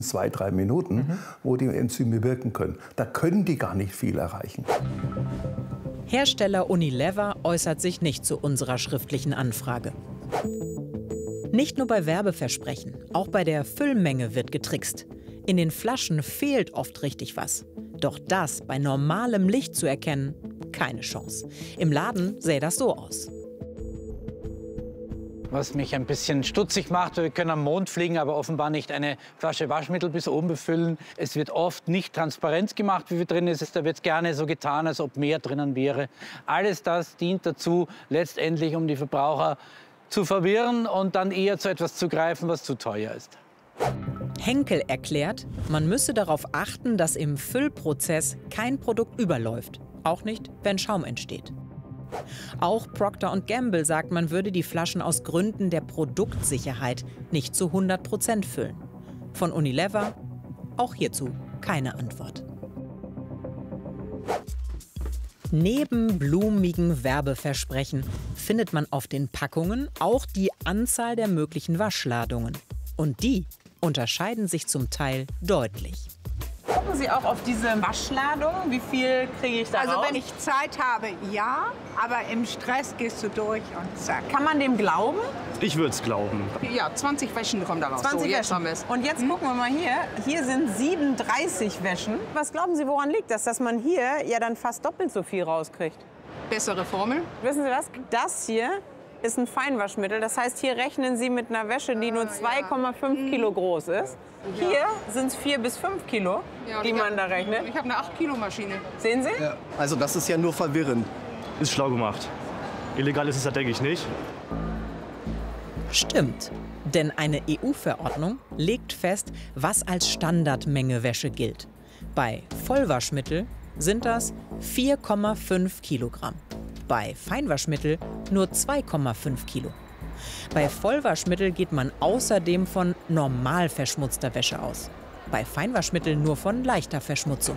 2, 3 Minuten, wo die Enzyme wirken können. Da können die gar nicht viel erreichen. Hersteller Unilever äußert sich nicht zu unserer schriftlichen Anfrage. Nicht nur bei Werbeversprechen, auch bei der Füllmenge wird getrickst. In den Flaschen fehlt oft richtig was. Doch das bei normalem Licht zu erkennen, keine Chance. Im Laden sähe das so aus. Was mich ein bisschen stutzig macht, wir können am Mond fliegen, aber offenbar nicht eine Flasche Waschmittel bis oben befüllen. Es wird oft nicht transparent gemacht, wie viel drin ist. Da wird gerne so getan, als ob mehr drinnen wäre. Alles das dient dazu, letztendlich um die Verbraucher zu verwirren und dann eher zu etwas zu greifen, was zu teuer ist. Henkel erklärt, man müsse darauf achten, dass im Füllprozess kein Produkt überläuft. Auch nicht, wenn Schaum entsteht. Auch Procter & Gamble sagt, man würde die Flaschen aus Gründen der Produktsicherheit nicht zu 100% füllen. Von Unilever auch hierzu keine Antwort. Neben blumigen Werbeversprechen findet man auf den Packungen auch die Anzahl der möglichen Waschladungen. Und die unterscheiden sich zum Teil deutlich. Gucken Sie auch auf diese Waschladung? Wie viel kriege ich da raus? Also wenn ich Zeit habe, ja, aber im Stress gehst du durch und zack. Kann man dem glauben? Ich würde es glauben. Ja, 20 Wäschen kommen da raus. 20 so, jetzt Wäschen. haben wir es. Und jetzt gucken wir mal hier. Hier sind 37 Wäschen. Was glauben Sie, woran liegt das, dass man hier ja dann fast doppelt so viel rauskriegt? Bessere Formel. Wissen Sie was? Das hier ist ein Feinwaschmittel. Das heißt, hier rechnen Sie mit einer Wäsche, die nur 2,5 Kilo groß ist. Hier sind es 4 bis 5 Kilo, die man da rechnet. Ich habe eine 8-Kilo-Maschine. Sehen Sie? Ja. Also das ist ja nur verwirrend. Ist schlau gemacht. Illegal ist es ja, denke ich, nicht. Stimmt, denn eine EU-Verordnung legt fest, was als Standardmenge Wäsche gilt. Bei Vollwaschmittel sind das 4,5 Kilogramm. Bei Feinwaschmittel nur 2,5 Kilo. Bei Vollwaschmittel geht man außerdem von normal verschmutzter Wäsche aus. Bei Feinwaschmittel nur von leichter Verschmutzung.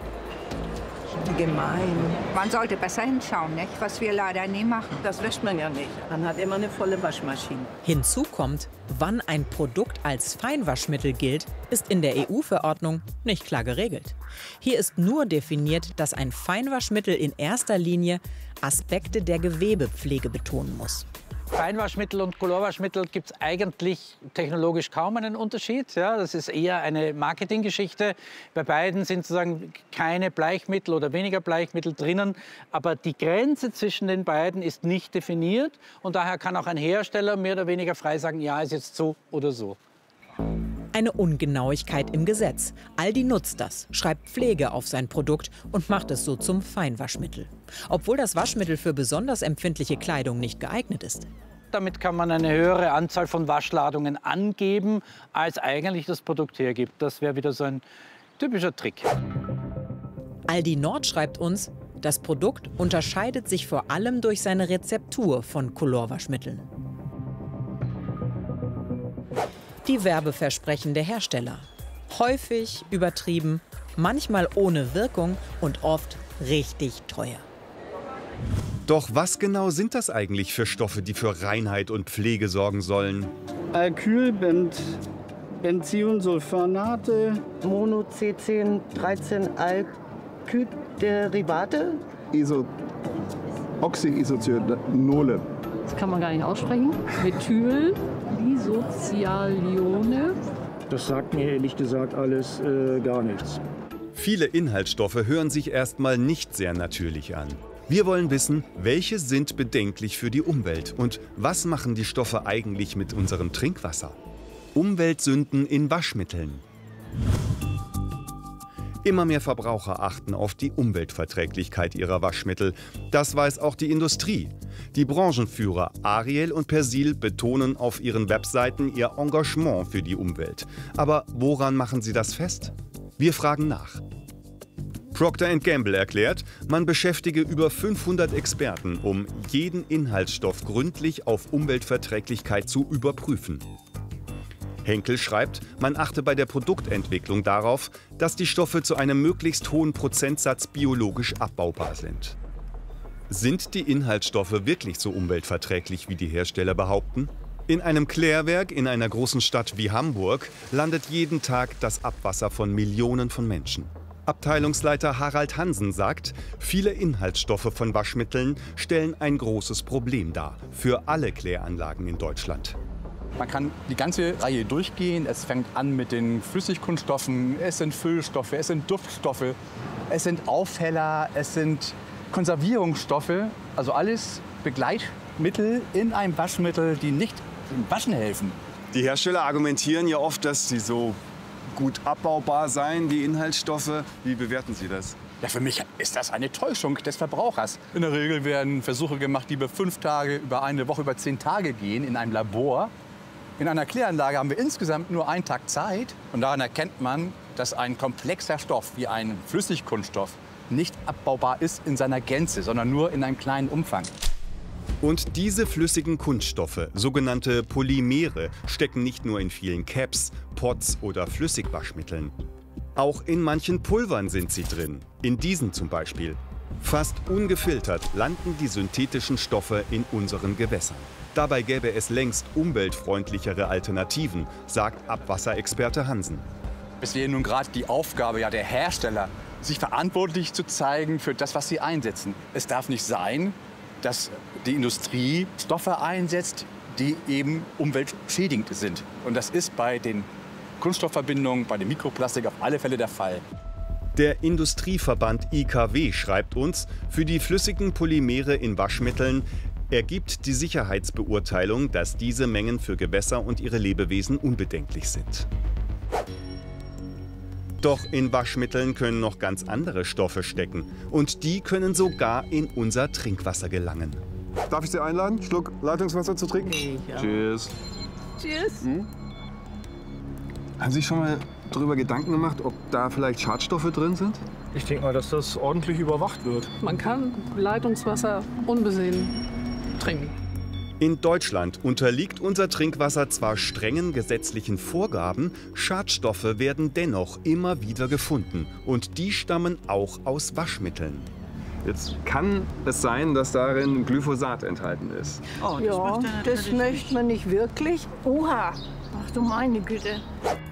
Gemein. Man sollte besser hinschauen, nicht? Was wir leider nie machen. Das wäscht man ja nicht. Man hat immer eine volle Waschmaschine. Hinzu kommt, wann ein Produkt als Feinwaschmittel gilt, ist in der EU-Verordnung nicht klar geregelt. Hier ist nur definiert, dass ein Feinwaschmittel in erster Linie Aspekte der Gewebepflege betonen muss. Feinwaschmittel und Colorwaschmittel gibt es eigentlich technologisch kaum einen Unterschied. Ja, das ist eher eine Marketinggeschichte. Bei beiden sind sozusagen keine Bleichmittel oder weniger Bleichmittel drinnen. Aber die Grenze zwischen den beiden ist nicht definiert. Und daher kann auch ein Hersteller mehr oder weniger frei sagen, ja, ist jetzt so oder so. Eine Ungenauigkeit im Gesetz. Aldi nutzt das, schreibt Pflege auf sein Produkt und macht es so zum Feinwaschmittel. Obwohl das Waschmittel für besonders empfindliche Kleidung nicht geeignet ist. Damit kann man eine höhere Anzahl von Waschladungen angeben, als eigentlich das Produkt hergibt. Das wäre wieder so ein typischer Trick. Aldi Nord schreibt uns, das Produkt unterscheidet sich vor allem durch seine Rezeptur von Colorwaschmitteln. Die Werbeversprechen der Hersteller. Häufig übertrieben, manchmal ohne Wirkung und oft richtig teuer. Doch was genau sind das eigentlich für Stoffe, die für Reinheit und Pflege sorgen sollen? Alkyl, Benzionsulfonate, Monoc-10-13-Alkyd-Derivate, Oxyisocyanole. Das kann man gar nicht aussprechen. Methyl, Isocialione. Das sagt mir ehrlich gesagt alles gar nichts. Viele Inhaltsstoffe hören sich erstmal nicht sehr natürlich an. Wir wollen wissen, welche sind bedenklich für die Umwelt und was machen die Stoffe eigentlich mit unserem Trinkwasser? Umweltsünden in Waschmitteln. Immer mehr Verbraucher achten auf die Umweltverträglichkeit ihrer Waschmittel. Das weiß auch die Industrie. Die Branchenführer Ariel und Persil betonen auf ihren Webseiten ihr Engagement für die Umwelt. Aber woran machen sie das fest? Wir fragen nach. Procter & Gamble erklärt, man beschäftige über 500 Experten, um jeden Inhaltsstoff gründlich auf Umweltverträglichkeit zu überprüfen. Henkel schreibt, man achte bei der Produktentwicklung darauf, dass die Stoffe zu einem möglichst hohen Prozentsatz biologisch abbaubar sind. Sind die Inhaltsstoffe wirklich so umweltverträglich, wie die Hersteller behaupten? In einem Klärwerk in einer großen Stadt wie Hamburg landet jeden Tag das Abwasser von Millionen von Menschen. Abteilungsleiter Harald Hansen sagt, viele Inhaltsstoffe von Waschmitteln stellen ein großes Problem dar für alle Kläranlagen in Deutschland. Man kann die ganze Reihe durchgehen. Es fängt an mit den Flüssigkunststoffen, es sind Füllstoffe, es sind Duftstoffe, es sind Aufheller, es sind Konservierungsstoffe. Also alles Begleitmittel in einem Waschmittel, die nicht im Waschen helfen. Die Hersteller argumentieren ja oft, dass sie so gut abbaubar seien, die Inhaltsstoffe. Wie bewerten Sie das? Ja, für mich ist das eine Täuschung des Verbrauchers. In der Regel werden Versuche gemacht, die über 5 Tage, über eine Woche, über 10 Tage gehen in einem Labor. In einer Kläranlage haben wir insgesamt nur einen Tag Zeit. Und daran erkennt man, dass ein komplexer Stoff wie ein Flüssigkunststoff nicht abbaubar ist in seiner Gänze, sondern nur in einem kleinen Umfang. Und diese flüssigen Kunststoffe, sogenannte Polymere, stecken nicht nur in vielen Caps, Pots oder Flüssigwaschmitteln. Auch in manchen Pulvern sind sie drin, in diesen zum Beispiel. Fast ungefiltert landen die synthetischen Stoffe in unseren Gewässern. Dabei gäbe es längst umweltfreundlichere Alternativen, sagt Abwasserexperte Hansen. Es wäre nun gerade die Aufgabe der Hersteller, sich verantwortlich zu zeigen für das, was sie einsetzen. Es darf nicht sein, dass die Industrie Stoffe einsetzt, die eben umweltschädigend sind. Und das ist bei den Kunststoffverbindungen, bei dem Mikroplastik auf alle Fälle der Fall. Der Industrieverband IKW schreibt uns, für die flüssigen Polymere in Waschmitteln ergibt die Sicherheitsbeurteilung, dass diese Mengen für Gewässer und ihre Lebewesen unbedenklich sind. Doch in Waschmitteln können noch ganz andere Stoffe stecken. Und die können sogar in unser Trinkwasser gelangen. Darf ich Sie einladen, einen Schluck Leitungswasser zu trinken? Ja. Cheers. Tschüss. Haben Sie sich schon mal darüber Gedanken gemacht, ob da vielleicht Schadstoffe drin sind? Ich denke mal, dass das ordentlich überwacht wird. Man kann Leitungswasser unbesehen trinken. In Deutschland unterliegt unser Trinkwasser zwar strengen gesetzlichen Vorgaben, Schadstoffe werden dennoch immer wieder gefunden. Und die stammen auch aus Waschmitteln. Jetzt kann es sein, dass darin Glyphosat enthalten ist. Oh, das möchte man nicht wirklich. Oha, ach du meine Güte.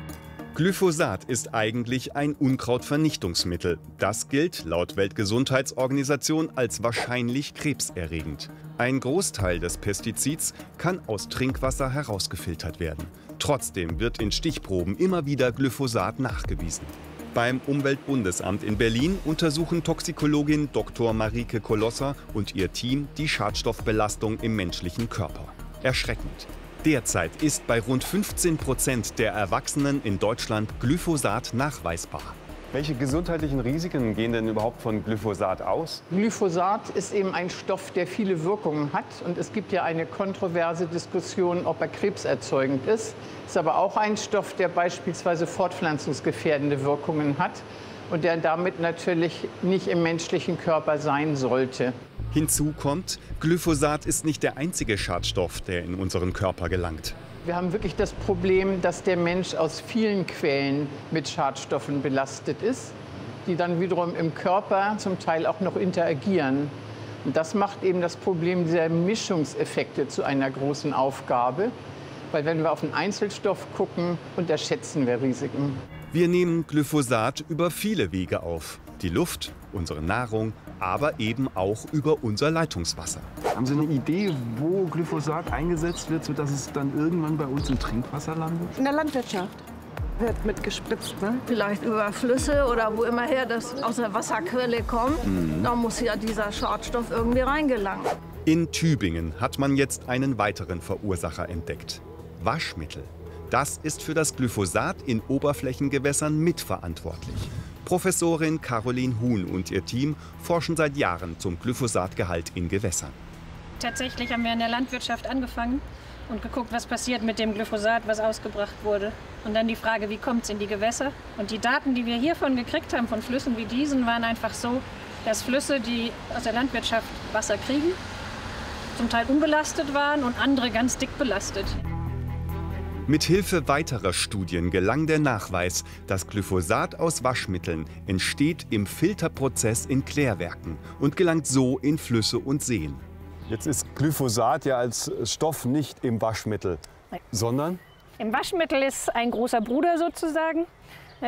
Glyphosat ist eigentlich ein Unkrautvernichtungsmittel. Das gilt laut Weltgesundheitsorganisation als wahrscheinlich krebserregend. Ein Großteil des Pestizids kann aus Trinkwasser herausgefiltert werden. Trotzdem wird in Stichproben immer wieder Glyphosat nachgewiesen. Beim Umweltbundesamt in Berlin untersuchen Toxikologin Dr. Marike Kolosser und ihr Team die Schadstoffbelastung im menschlichen Körper. Erschreckend. Derzeit ist bei rund 15% der Erwachsenen in Deutschland Glyphosat nachweisbar. Welche gesundheitlichen Risiken gehen denn überhaupt von Glyphosat aus? Glyphosat ist eben ein Stoff, der viele Wirkungen hat. Und es gibt ja eine kontroverse Diskussion, ob er krebserzeugend ist. Es ist aber auch ein Stoff, der beispielsweise fortpflanzungsgefährdende Wirkungen hat und der damit natürlich nicht im menschlichen Körper sein sollte. Hinzu kommt, Glyphosat ist nicht der einzige Schadstoff, der in unseren Körper gelangt. Wir haben wirklich das Problem, dass der Mensch aus vielen Quellen mit Schadstoffen belastet ist, die dann wiederum im Körper zum Teil auch noch interagieren. Und das macht eben das Problem dieser Mischungseffekte zu einer großen Aufgabe. Weil wenn wir auf einen Einzelstoff gucken, unterschätzen wir Risiken. Wir nehmen Glyphosat über viele Wege auf. Die Luft, unsere Nahrung, aber eben auch über unser Leitungswasser. Haben Sie eine Idee, wo Glyphosat eingesetzt wird, sodass es dann irgendwann bei uns im Trinkwasser landet? In der Landwirtschaft wird mit gespritzt, ne? Vielleicht über Flüsse oder wo immer her das aus der Wasserquelle kommt. Da muss ja dieser Schadstoff irgendwie reingelangen. In Tübingen hat man jetzt einen weiteren Verursacher entdeckt. Waschmittel. Das ist für das Glyphosat in Oberflächengewässern mitverantwortlich. Professorin Caroline Huhn und ihr Team forschen seit Jahren zum Glyphosatgehalt in Gewässern. Tatsächlich haben wir in der Landwirtschaft angefangen und geguckt, was passiert mit dem Glyphosat, was ausgebracht wurde. Und dann die Frage, wie kommt es in die Gewässer? Und die Daten, die wir hiervon gekriegt haben, von Flüssen wie diesen, waren einfach so, dass Flüsse, die aus der Landwirtschaft Wasser kriegen, zum Teil unbelastet waren und andere ganz dick belastet. Mit Hilfe weiterer Studien gelang der Nachweis, dass Glyphosat aus Waschmitteln entsteht im Filterprozess in Klärwerken und gelangt so in Flüsse und Seen. Jetzt ist Glyphosat ja als Stoff nicht im Waschmittel, sondern? Im Waschmittel ist ein großer Bruder sozusagen.